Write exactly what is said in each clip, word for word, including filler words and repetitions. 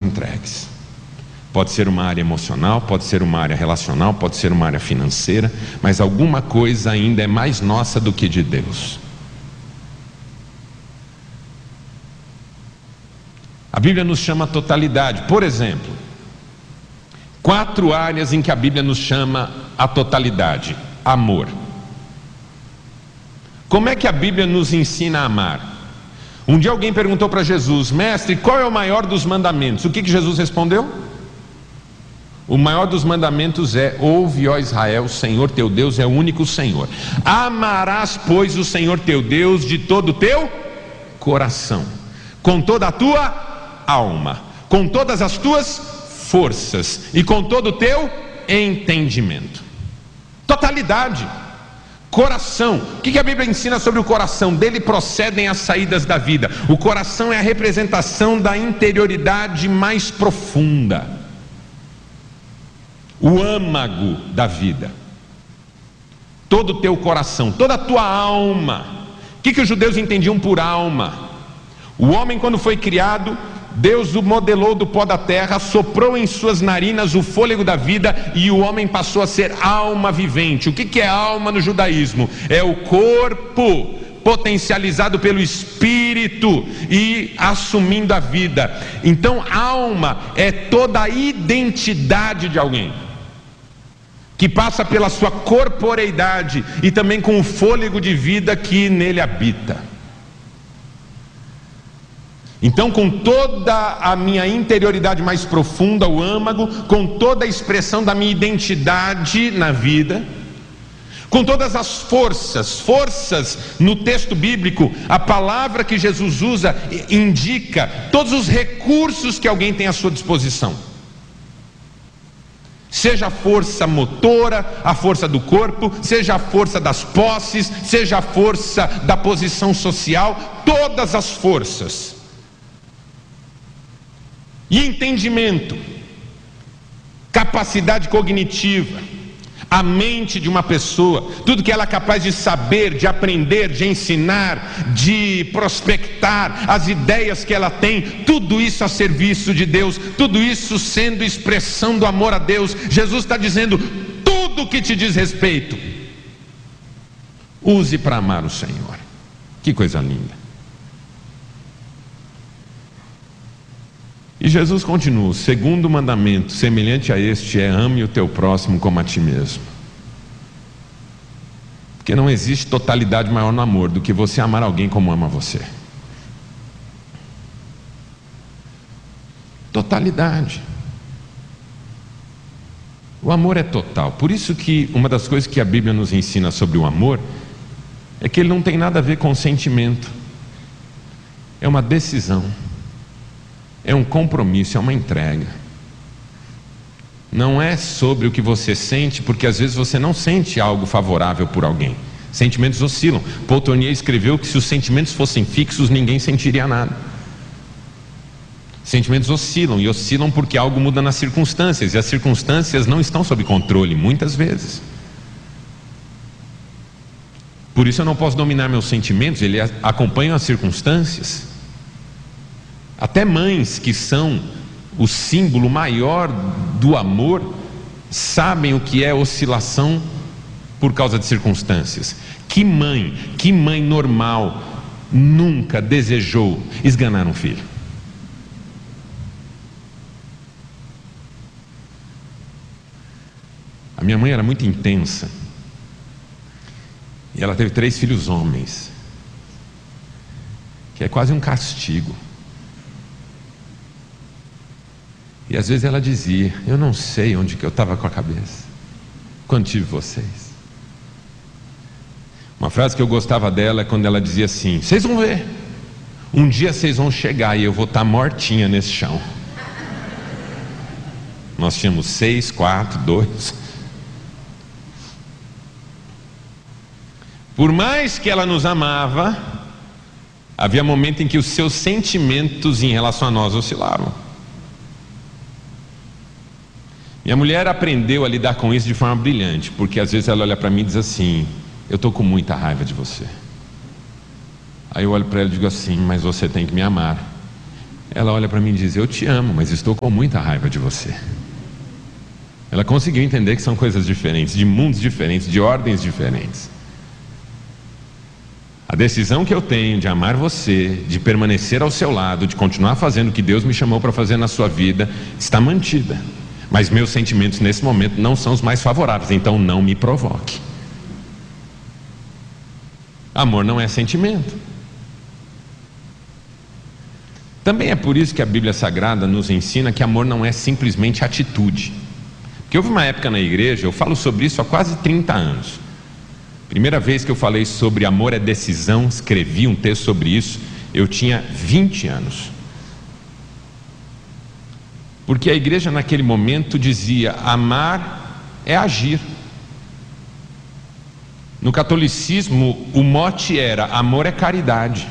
entregues. Pode ser uma área emocional, pode ser uma área relacional, pode ser uma área financeira, mas alguma coisa ainda é mais nossa do que de Deus. A Bíblia nos chama a totalidade. Por exemplo, quatro áreas em que a Bíblia nos chama a totalidade. Amor. Como é que a Bíblia nos ensina a amar? Um dia alguém perguntou para Jesus: mestre, qual é o maior dos mandamentos? O que que Jesus respondeu? O maior dos mandamentos é: ouve, ó Israel, o Senhor teu Deus é o único Senhor. Amarás, pois, o Senhor teu Deus de todo o teu coração, com toda a tua alma, com todas as tuas forças e com todo o teu entendimento. Totalidade. Coração. O que a Bíblia ensina sobre o coração? Dele procedem as saídas da vida. O coração é a representação da interioridade mais profunda, o âmago da vida. Todo o teu coração, toda a tua alma. O que que os judeus entendiam por alma? O homem, quando foi criado, Deus o modelou do pó da terra, soprou em suas narinas o fôlego da vida e o homem passou a ser alma vivente. O que que é alma no judaísmo? É o corpo potencializado pelo espírito e assumindo a vida. Então alma é toda a identidade de alguém, que passa pela sua corporeidade e também com o fôlego de vida que nele habita. Então, com toda a minha interioridade mais profunda, o âmago, com toda a expressão da minha identidade na vida, com todas as forças, forças no texto bíblico, a palavra que Jesus usa indica todos os recursos que alguém tem à sua disposição. Seja a força motora, a força do corpo, seja a força das posses, seja a força da posição social, todas as forças. E entendimento, capacidade cognitiva, a mente de uma pessoa, tudo que ela é capaz de saber, de aprender, de ensinar, de prospectar, as ideias que ela tem, tudo isso a serviço de Deus, tudo isso sendo expressão do amor a Deus. Jesus está dizendo: tudo que te diz respeito, use para amar o Senhor. Que coisa linda. E Jesus continua: o segundo mandamento, semelhante a este, é: ame o teu próximo como a ti mesmo. Porque não existe totalidade maior no amor do que você amar alguém como ama você. Totalidade. O amor é total. Por isso que uma das coisas que a Bíblia nos ensina sobre o amor é que ele não tem nada a ver com sentimento. É uma decisão. É um compromisso, é uma entrega. Não é sobre o que você sente, porque às vezes você não sente algo favorável por alguém. Sentimentos oscilam. Paul Tournier escreveu que se os sentimentos fossem fixos, ninguém sentiria nada. Sentimentos oscilam, e oscilam porque algo muda nas circunstâncias, e as circunstâncias não estão sob controle, muitas vezes. Por isso eu não posso dominar meus sentimentos, eles acompanham as circunstâncias. Até mães, que são o símbolo maior do amor, sabem o que é oscilação por causa de circunstâncias. Que mãe, que mãe normal nunca desejou esganar um filho? A minha mãe era muito intensa, e ela teve três filhos homens, que é quase um castigo. E às vezes ela dizia: eu não sei onde que eu estava com a cabeça quando tive vocês. Uma frase que eu gostava dela é quando ela dizia assim: vocês vão ver, um dia vocês vão chegar e eu vou estar mortinha nesse chão. Nós tínhamos seis, quatro, dois. Por mais que ela nos amava, havia momento em que os seus sentimentos em relação a nós oscilavam. Minha mulher aprendeu a lidar com isso de forma brilhante, porque às vezes ela olha para mim e diz assim: eu estou com muita raiva de você. Aí eu olho para ela e digo assim: mas você tem que me amar. ela olha para mim e diz: eu te amo, mas estou com muita raiva de você. Ela conseguiu entender que são coisas diferentes, de mundos diferentes, de ordens diferentes. A decisão que eu tenho de amar você, de permanecer ao seu lado, de continuar fazendo o que Deus me chamou para fazer na sua vida, está mantida. Mas meus sentimentos nesse momento não são os mais favoráveis, então não me provoque. Amor não é sentimento. Também é por isso que a Bíblia Sagrada nos ensina que amor não é simplesmente atitude. Porque houve uma época na igreja, eu falo sobre isso há quase trinta anos. Primeira vez que eu falei sobre amor é decisão, escrevi um texto sobre isso, eu tinha vinte anos. Porque a igreja naquele momento dizia: amar é agir. No catolicismo, o mote era: amor é caridade.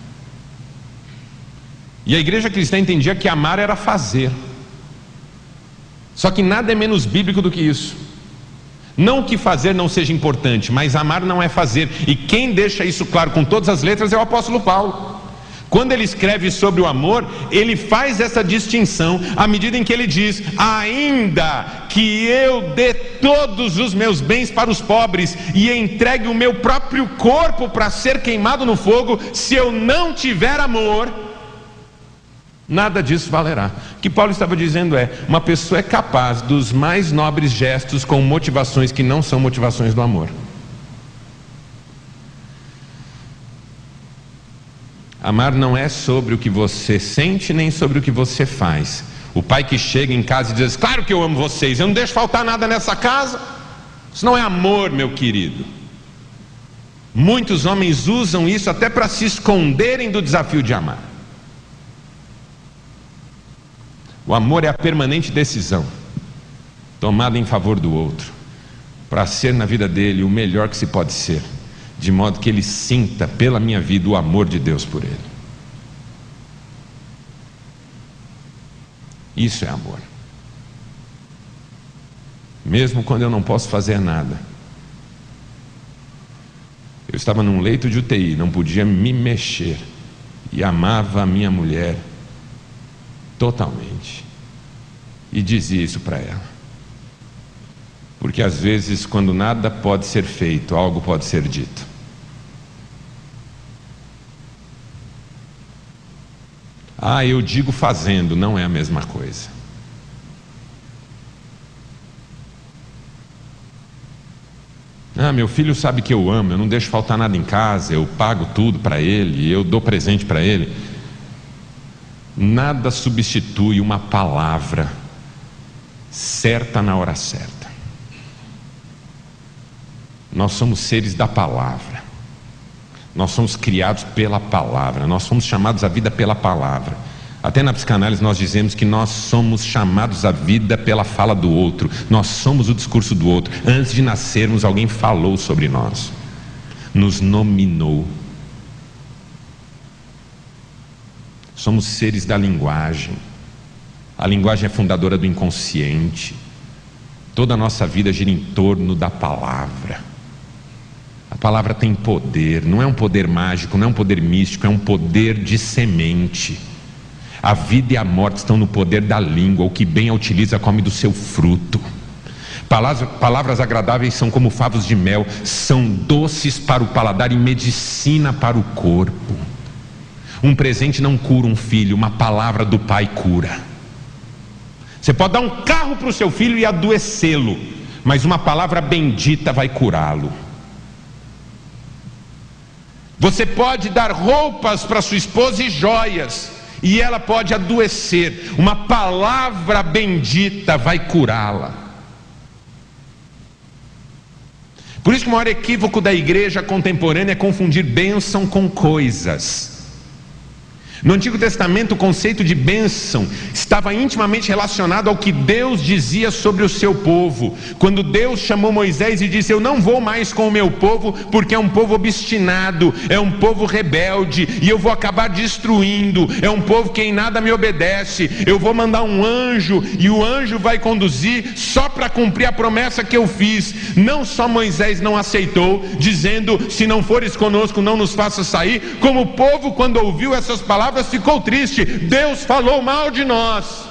E a igreja cristã entendia que amar era fazer. Só que nada é menos bíblico do que isso. Não que fazer não seja importante, mas amar não é fazer. E quem deixa isso claro com todas as letras é o apóstolo Paulo. Quando ele escreve sobre o amor, ele faz essa distinção à medida em que ele diz: ainda que eu dê todos os meus bens para os pobres e entregue o meu próprio corpo para ser queimado no fogo, se eu não tiver amor, nada disso valerá. O que Paulo estava dizendo é: uma pessoa é capaz dos mais nobres gestos com motivações que não são motivações do amor. Amar não é sobre o que você sente, nem sobre o que você faz. O pai que chega em casa e diz: claro que eu amo vocês, eu não deixo faltar nada nessa casa. Isso não é amor, meu querido. Muitos homens usam isso até para se esconderem do desafio de amar. O amor é a permanente decisão tomada em favor do outro, para ser na vida dele o melhor que se pode ser, de modo que ele sinta pela minha vida o amor de Deus por ele. Isso é amor. Mesmo quando eu não posso fazer nada. Eu estava num leito de U T I, não podia me mexer, e amava a minha mulher totalmente, e dizia isso para ela. Porque às vezes, quando nada pode ser feito, algo pode ser dito. Ah, eu digo fazendo, não é a mesma coisa. Ah, meu filho sabe que eu amo, eu não deixo faltar nada em casa, eu pago tudo para ele, eu dou presente para ele. Nada substitui uma palavra certa na hora certa. Nós somos seres da palavra. Nós somos criados pela palavra. Nós somos chamados à vida pela palavra. Até na psicanálise nós dizemos que nós somos chamados à vida pela fala do outro. Nós somos o discurso do outro. Antes de nascermos, alguém falou sobre nós, nos nominou. Somos seres da linguagem. A linguagem é fundadora do inconsciente. Toda a nossa vida gira em torno da palavra. A palavra tem poder, não é um poder mágico, não é um poder místico, é um poder de semente. A vida e a morte estão no poder da língua. O que bem a utiliza come do seu fruto. Palavras, palavras agradáveis são como favos de mel, são doces para o paladar e medicina para o corpo. Um presente não cura um filho, uma palavra do pai cura. Você pode dar um carro para o seu filho e adoecê-lo, mas uma palavra bendita vai curá-lo. Você pode dar roupas para sua esposa e joias, e ela pode adoecer. Uma palavra bendita vai curá-la. Por isso que o maior equívoco da igreja contemporânea é confundir bênção com coisas. No Antigo Testamento, o conceito de bênção estava intimamente relacionado ao que Deus dizia sobre o seu povo. Quando Deus chamou Moisés e disse: eu não vou mais com o meu povo, porque é um povo obstinado, é um povo rebelde, e eu vou acabar destruindo, é um povo que em nada me obedece, eu vou mandar um anjo, e o anjo vai conduzir só para cumprir a promessa que eu fiz. Não só Moisés não aceitou, dizendo: se não fores conosco, não nos faça sair, como o povo, quando ouviu essas palavras, palavras ficou triste. Deus falou mal de nós.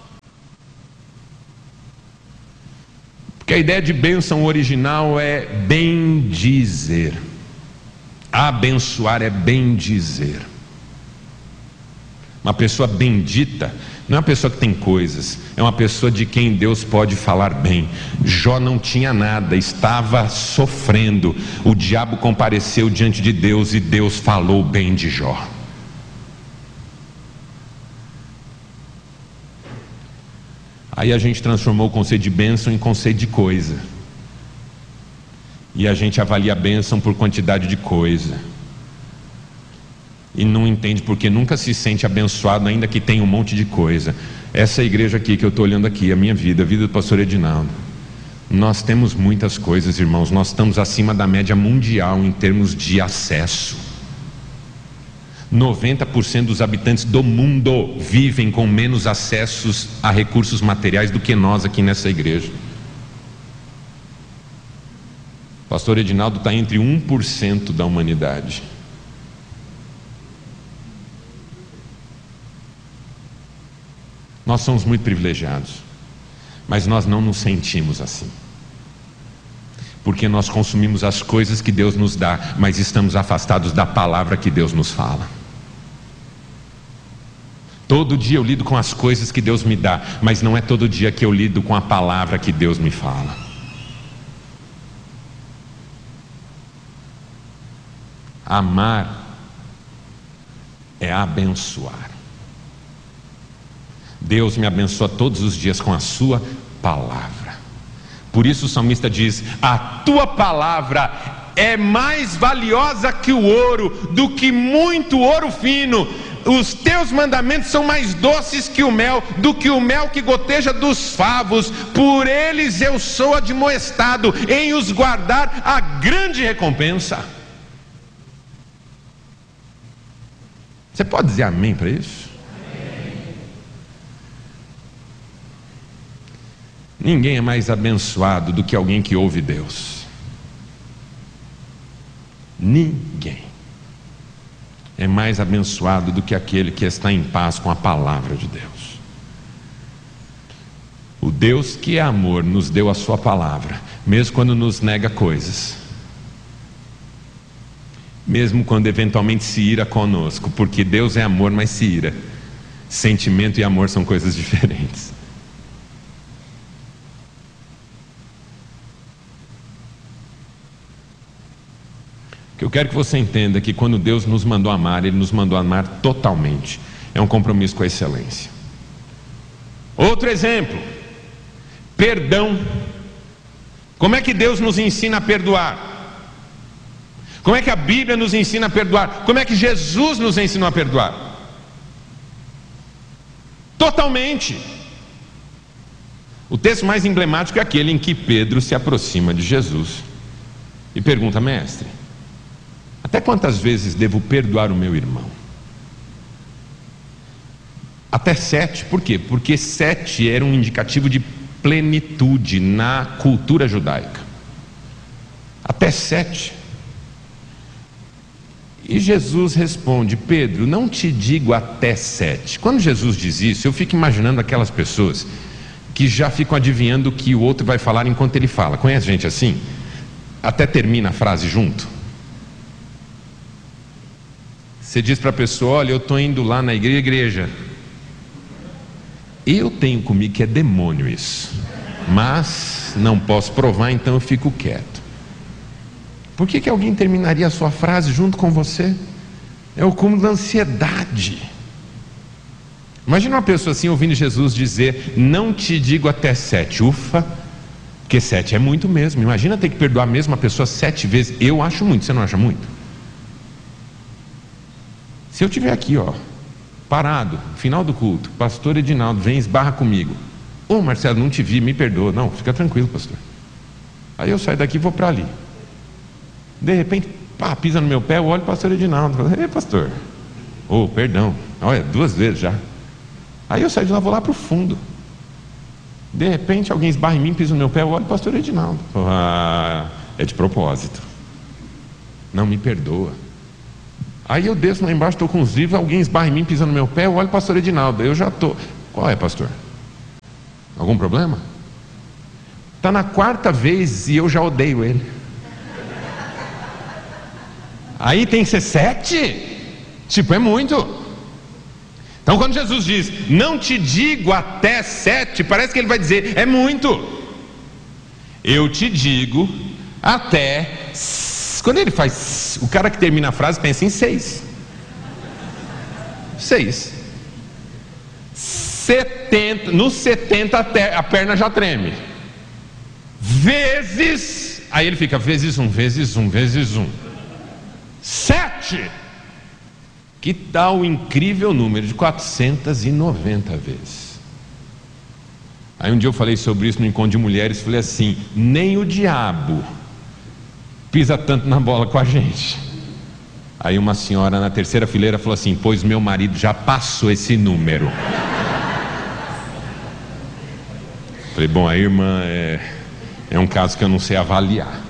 Porque a ideia de bênção original é bem dizer. Abençoar é bem dizer. Uma pessoa bendita não é uma pessoa que tem coisas, é uma pessoa de quem Deus pode falar bem. Jó não tinha nada, estava sofrendo. O diabo compareceu diante de Deus e Deus falou bem de Jó. Aí a gente transformou o conceito de bênção em conceito de coisa. E a gente avalia a bênção por quantidade de coisa. E não entende porque nunca se sente abençoado, ainda que tenha um monte de coisa. Essa igreja aqui que eu estou olhando aqui, a minha vida, a vida do pastor Edinaldo, nós temos muitas coisas, irmãos. Nós estamos acima da média mundial em termos de acesso. noventa por cento dos habitantes do mundo vivem com menos acessos a recursos materiais do que nós aqui nessa igreja. O pastor Edinaldo está entre um por cento da humanidade. Nós somos muito privilegiados, mas nós não nos sentimos assim, porque nós consumimos as coisas que Deus nos dá, mas estamos afastados da palavra que Deus nos fala. Todo dia eu lido com as coisas que Deus me dá, mas não é todo dia que eu lido com a palavra que Deus me fala. Amar é abençoar. Deus me abençoa todos os dias com a sua palavra. Por isso o salmista diz: a tua palavra é mais valiosa que o ouro, do que muito ouro fino. Os teus mandamentos são mais doces que o mel, do que o mel que goteja dos favos. Por eles eu sou admoestado, em os guardar a grande recompensa. Você pode dizer amém para isso? Ninguém é mais abençoado do que alguém que ouve Deus. Ninguém é mais abençoado do que aquele que está em paz com a palavra de Deus. O Deus que é amor nos deu a sua palavra, mesmo quando nos nega coisas, mesmo quando eventualmente se ira conosco, porque Deus é amor, mas se ira. Sentimento e amor são coisas diferentes. Eu quero que você entenda que quando Deus nos mandou amar, Ele nos mandou amar totalmente. É um compromisso com a excelência. Outro exemplo: perdão. Como é que Deus nos ensina a perdoar? Como é que a Bíblia nos ensina a perdoar? Como é que Jesus nos ensinou a perdoar? Totalmente. O texto mais emblemático é aquele em que Pedro se aproxima de Jesus e pergunta: mestre, até quantas vezes devo perdoar o meu irmão? Até sete. Por quê? Porque sete era um indicativo de plenitude na cultura judaica. Até sete. E Jesus responde: Pedro, não te digo até sete. Quando Jesus diz isso, eu fico imaginando aquelas pessoas que já ficam adivinhando o que o outro vai falar enquanto ele fala. Conhece gente assim? Até termina a frase junto. Você diz para a pessoa: olha, eu estou indo lá na igreja. Eu tenho comigo que é demônio isso, mas não posso provar, então eu fico quieto. Por que que alguém terminaria a sua frase junto com você? É o cúmulo da ansiedade. Imagina uma pessoa assim ouvindo Jesus dizer: não te digo até sete. Ufa, porque sete é muito mesmo. Imagina ter que perdoar mesmo a pessoa sete vezes. Eu acho muito, você não acha muito? Se eu estiver aqui, ó, parado, final do culto, pastor Edinaldo vem e esbarra comigo: ô oh, Marcelo, não te vi, me perdoa. Não, fica tranquilo, pastor. Aí eu saio daqui e vou para ali. De repente, pá, pisa no meu pé, eu olho o pastor Edinaldo, falo: ei, pastor, ô, oh, perdão, olha, duas vezes já. Aí eu saio de lá, vou lá para o fundo. De repente alguém esbarra em mim, pisa no meu pé, eu olho o pastor Edinaldo, falo: ah, é de propósito, não me perdoa. Aí eu desço lá embaixo, estou com os livros, alguém esbarra em mim, pisa no meu pé, eu olho o pastor Edinaldo, eu já estou. Qual é, pastor? Algum problema? Está na quarta vez e eu já odeio ele. Aí tem que ser sete? Tipo, é muito. Então quando Jesus diz, não te digo até sete, parece que ele vai dizer, é muito. Eu te digo até. Quando ele faz, o cara que termina a frase pensa em seis. Seis. Setenta, no setenta a perna já treme. Vezes, aí ele fica vezes um, vezes um, vezes um. Sete. Que tal o incrível número de quatrocentas e noventa vezes? Aí um dia eu falei sobre isso no encontro de mulheres, falei assim, nem o diabo pisa tanto na bola com a gente. Aí uma senhora na terceira fileira falou assim, pois meu marido já passou esse número. Falei, bom, a irmã é, é um caso que eu não sei avaliar.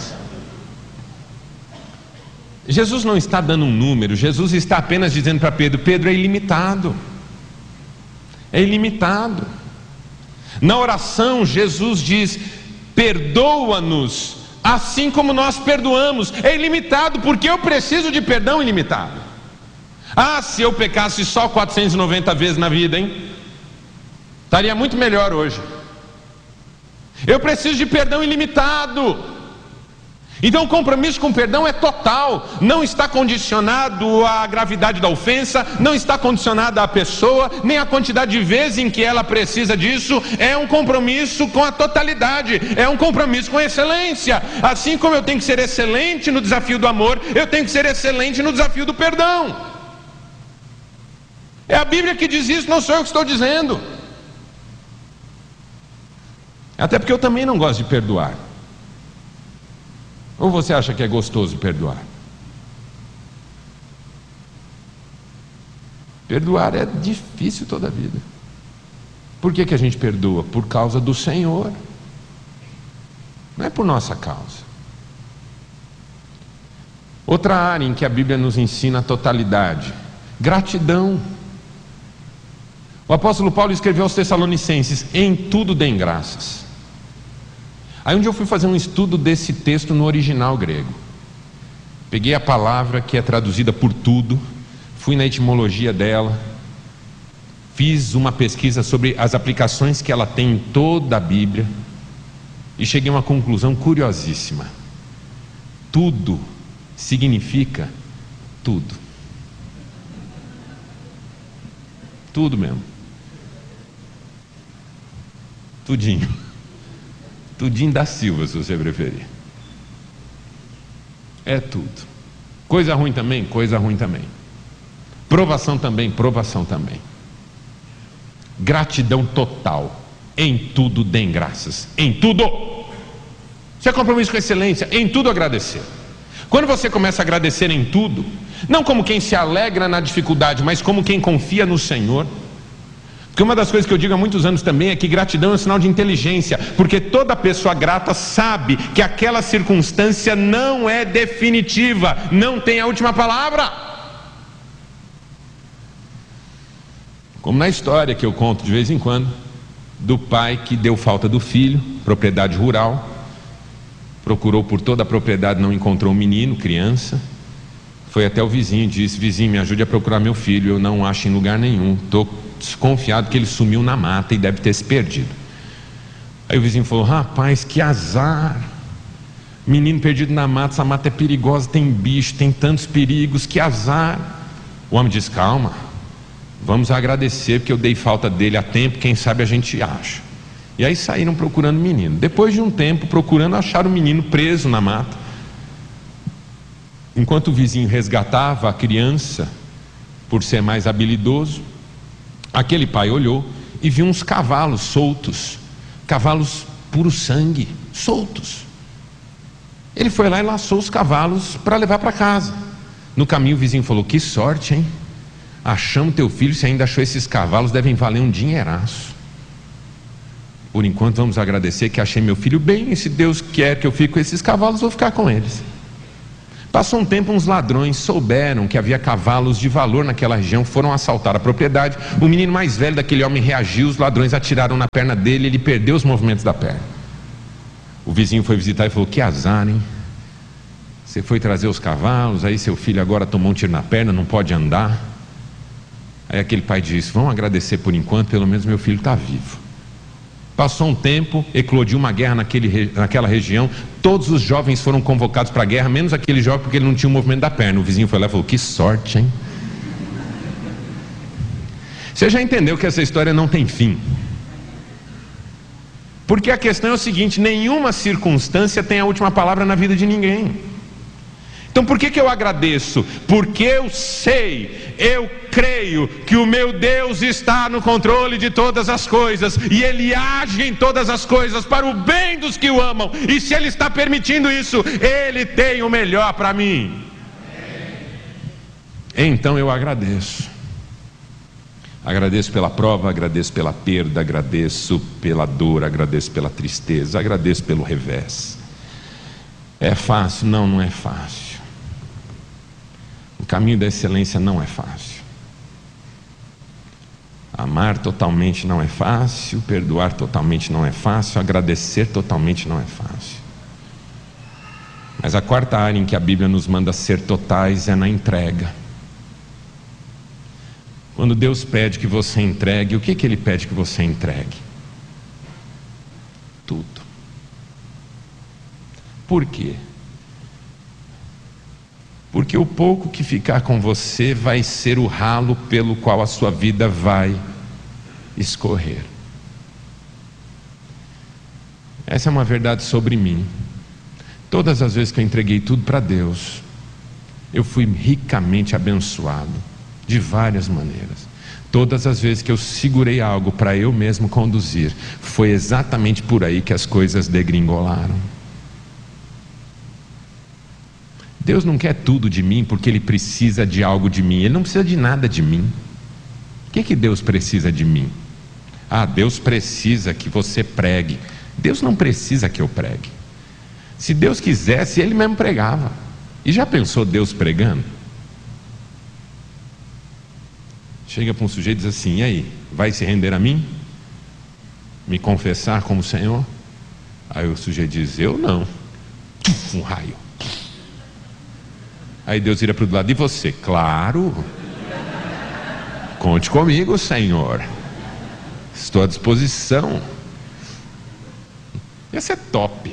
Jesus não está dando um número, Jesus está apenas dizendo para Pedro, Pedro é ilimitado, é ilimitado. Na oração Jesus diz, perdoa-nos assim como nós perdoamos, é ilimitado, porque eu preciso de perdão ilimitado. Ah, se eu pecasse só quatrocentas e noventa vezes na vida, hein? Estaria muito melhor hoje. Eu preciso de perdão ilimitado. Então o compromisso com o perdão é total, não está condicionado à gravidade da ofensa, não está condicionado à pessoa, nem à quantidade de vezes em que ela precisa disso. É um compromisso com a totalidade, é um compromisso com excelência. Assim como eu tenho que ser excelente no desafio do amor, eu tenho que ser excelente no desafio do perdão. É a Bíblia que diz isso, não sou eu que estou dizendo. Até porque eu também não gosto de perdoar. Ou você acha que é gostoso perdoar? Perdoar é difícil toda a vida. Por que que a gente perdoa? Por causa do Senhor. Não é por nossa causa. Outra área em que a Bíblia nos ensina a totalidade: gratidão. O apóstolo Paulo escreveu aos Tessalonicenses: em tudo deem graças. Aí um dia eu fui fazer um estudo desse texto no original grego. Peguei a palavra que é traduzida por tudo, fui na etimologia dela, fiz uma pesquisa sobre as aplicações que ela tem em toda a Bíblia e cheguei a uma conclusão curiosíssima. Tudo significa tudo. Tudo mesmo. Tudinho. Tudinho da Silva, se você preferir. É tudo. Coisa ruim também, coisa ruim também. Provação também, provação também. Gratidão total. Em tudo deem graças. Em tudo. Isso é compromisso com excelência. Em tudo agradecer. Quando você começa a agradecer em tudo, não como quem se alegra na dificuldade, mas como quem confia no Senhor. Porque uma das coisas que eu digo há muitos anos também é que gratidão é um sinal de inteligência, porque toda pessoa grata sabe que aquela circunstância não é definitiva, não tem a última palavra. Como na história que eu conto de vez em quando, do pai que deu falta do filho, propriedade rural, procurou por toda a propriedade, não encontrou o menino, criança, foi até o vizinho e disse: vizinho, me ajude a procurar meu filho, eu não acho em lugar nenhum, estou desconfiado que ele sumiu na mata e deve ter se perdido. Aí o vizinho falou: rapaz, que azar, menino perdido na mata, essa mata é perigosa, tem bicho, tem tantos perigos, que azar. O homem disse: calma, vamos agradecer porque eu dei falta dele a tempo, quem sabe a gente acha. E aí saíram procurando o menino. Depois de um tempo procurando, acharam o menino preso na mata. Enquanto o vizinho resgatava a criança, por ser mais habilidoso, aquele pai olhou e viu uns cavalos soltos, cavalos puro sangue, soltos. Ele foi lá e laçou os cavalos para levar para casa. No caminho o vizinho falou: que sorte, hein? Achamos teu filho, se ainda achou esses cavalos, devem valer um dinheiraço. Por enquanto vamos agradecer que achei meu filho bem, e se Deus quer que eu fique com esses cavalos, vou ficar com eles. Passou um tempo, uns ladrões souberam que havia cavalos de valor naquela região, foram assaltar a propriedade. O menino mais velho daquele homem reagiu, os ladrões atiraram na perna dele, ele perdeu os movimentos da perna. O vizinho foi visitar e falou: que azar, hein? Você foi trazer os cavalos, aí seu filho agora tomou um tiro na perna, não pode andar. Aí aquele pai disse: vamos agradecer por enquanto, pelo menos meu filho está vivo. Passou um tempo, eclodiu uma guerra naquele, naquela região. Todos os jovens foram convocados para a guerra, menos aquele jovem, porque ele não tinha o movimento da perna. O vizinho foi lá e falou: que sorte, hein? Você já entendeu que essa história não tem fim? Porque a questão é o seguinte: nenhuma circunstância tem a última palavra na vida de ninguém. Então por que que eu agradeço? Porque eu sei, eu creio que o meu Deus está no controle de todas as coisas, e Ele age em todas as coisas para o bem dos que o amam, e se Ele está permitindo isso, Ele tem o melhor para mim. Então eu agradeço. Agradeço pela prova, agradeço pela perda, agradeço pela dor, agradeço pela tristeza, agradeço pelo revés. É fácil? Não, não é fácil. O caminho da excelência não é fácil. Amar totalmente não é fácil, perdoar totalmente não é fácil, agradecer totalmente não é fácil. Mas a quarta área em que a Bíblia nos manda ser totais é na entrega. Quando Deus pede que você entregue, o que que Ele pede que você entregue? Tudo. Por quê? Porque o pouco que ficar com você vai ser o ralo pelo qual a sua vida vai escorrer. Essa é uma verdade sobre mim. Todas as vezes que eu entreguei tudo para Deus, eu fui ricamente abençoado, de várias maneiras. Todas as vezes que eu segurei algo para eu mesmo conduzir, foi exatamente por aí que as coisas degringolaram. Deus não quer tudo de mim porque Ele precisa de algo de mim. Ele não precisa de nada de mim. O que que Deus precisa de mim? Ah, Deus precisa que você pregue. Deus não precisa que eu pregue. Se Deus quisesse, Ele mesmo pregava. E já pensou Deus pregando? Chega para um sujeito e diz assim: e aí, vai se render a mim? Me confessar como Senhor? Aí o sujeito diz: eu não. Um raio. Aí Deus vira para o lado: e você? Claro, conte comigo, Senhor, estou à disposição. Esse é top.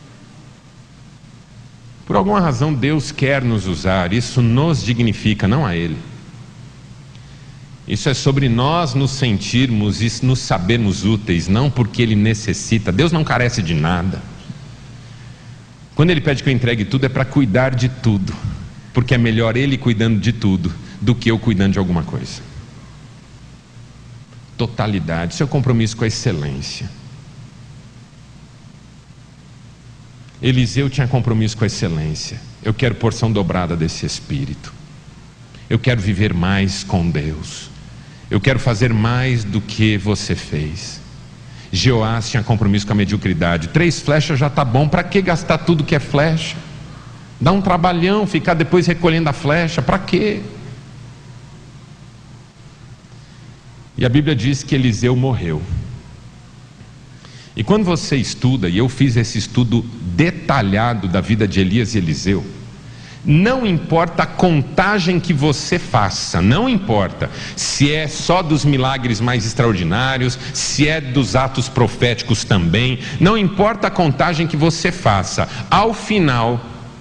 Por alguma razão Deus quer nos usar. Isso nos dignifica, não a Ele. Isso é sobre nós nos sentirmos e nos sabermos úteis, não porque Ele necessita. Deus não carece de nada. Quando Ele pede que eu entregue tudo, é para cuidar de tudo, porque é melhor Ele cuidando de tudo do que eu cuidando de alguma coisa. Totalidade, seu compromisso com a excelência. Eliseu tinha compromisso com a excelência. Eu quero porção dobrada desse Espírito. Eu quero viver mais com Deus. Eu quero fazer mais do que você fez. Jeoás tinha compromisso com a mediocridade. Três flechas já está bom, para que gastar tudo que é flecha? Dá um trabalhão ficar depois recolhendo a flecha, para quê? E a Bíblia diz que Eliseu morreu. E quando você estuda, e eu fiz esse estudo detalhado da vida de Elias e Eliseu, não importa a contagem que você faça, não importa se é só dos milagres mais extraordinários, se é dos atos proféticos também, não importa a contagem que você faça, ao final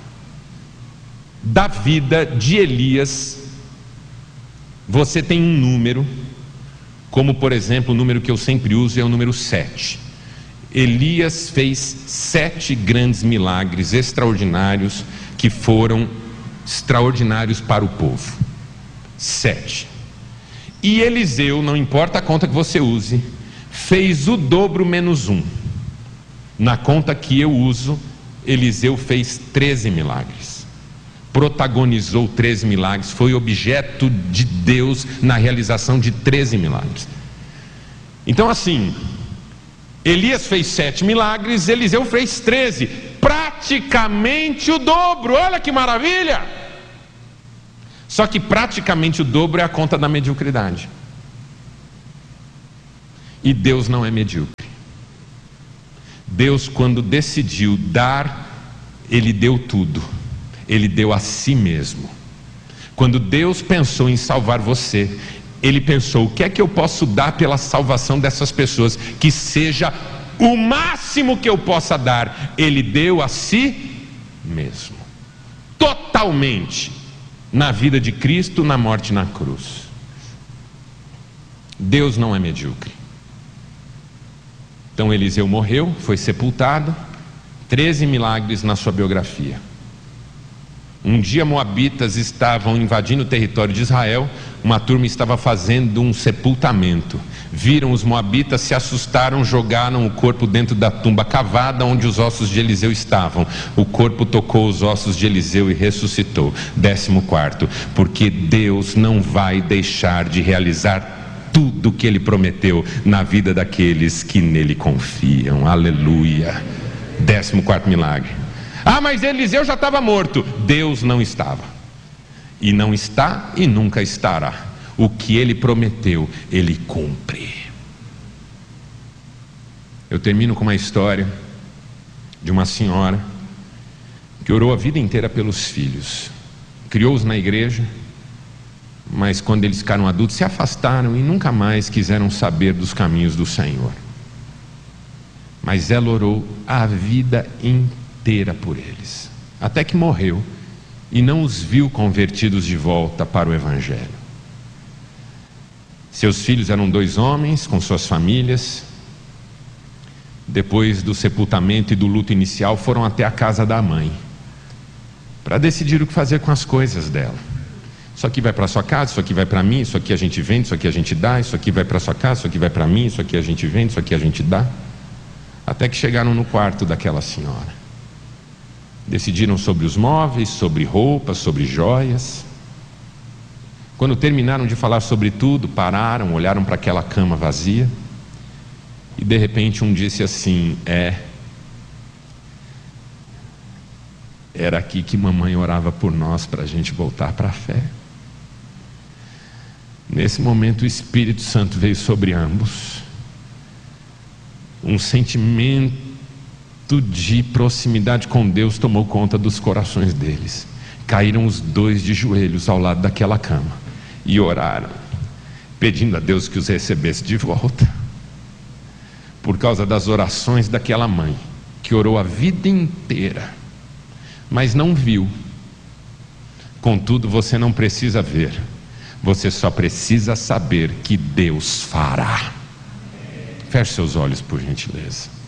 da vida de Elias, você tem um número, como por exemplo o número que eu sempre uso é o número sete. Elias fez sete grandes milagres extraordinários que foram extraordinários para o povo. Sete. E Eliseu, não importa a conta que você use, fez o dobro menos um. Na conta que eu uso, Eliseu fez treze milagres. Protagonizou treze milagres, foi objeto de Deus na realização de treze milagres. Então assim, Elias fez sete milagres, Eliseu fez treze. Praticamente praticamente o dobro. Olha que maravilha! Só que praticamente o dobro é a conta da mediocridade. E Deus não é medíocre. Deus, quando decidiu dar, Ele deu tudo. Ele deu a si mesmo. Quando Deus pensou em salvar você, Ele pensou: o que é que eu posso dar pela salvação dessas pessoas que seja o máximo que eu possa dar? Ele deu a si mesmo, totalmente, na vida de Cristo, na morte na cruz. Deus não é medíocre. Então Eliseu morreu, foi sepultado, treze milagres na sua biografia. Um dia moabitas estavam invadindo o território de Israel, uma turma estava fazendo um sepultamento. Viram os moabitas, se assustaram, jogaram o corpo dentro da tumba cavada onde os ossos de Eliseu estavam. O corpo tocou os ossos de Eliseu e ressuscitou. Décimo quarto, porque Deus não vai deixar de realizar tudo que Ele prometeu na vida daqueles que nele confiam. Aleluia. Décimo quarto milagre. Ah, mas Eliseu já estava morto. Deus não estava, e não está e nunca estará. O que Ele prometeu, Ele cumpre. Eu termino com uma história de uma senhora que orou a vida inteira pelos filhos, criou-os na igreja, mas quando eles ficaram adultos se afastaram e nunca mais quiseram saber dos caminhos do Senhor. Mas ela orou a vida inteira por eles, até que morreu e não os viu convertidos de volta para o Evangelho. Seus filhos eram dois homens com suas famílias. Depois do sepultamento e do luto inicial, foram até a casa da mãe para decidir o que fazer com as coisas dela. Isso aqui vai para sua casa, isso aqui vai para mim, isso aqui a gente vende, isso aqui a gente dá, isso aqui vai para sua casa, isso aqui vai para mim, isso aqui a gente vende, isso aqui a gente dá. Até que chegaram no quarto daquela senhora. Decidiram sobre os móveis, sobre roupas, sobre joias. Quando terminaram de falar sobre tudo, pararam, olharam para aquela cama vazia. E de repente um disse assim: é, era aqui que mamãe orava por nós para a gente voltar para a fé. Nesse momento o Espírito Santo veio sobre ambos. Um sentimento de proximidade com Deus tomou conta dos corações deles. Caíram os dois de joelhos ao lado daquela cama e oraram, pedindo a Deus que os recebesse de volta. Por causa das orações daquela mãe, que orou a vida inteira, mas não viu. Contudo, você não precisa ver, você só precisa saber que Deus fará. Feche seus olhos, por gentileza.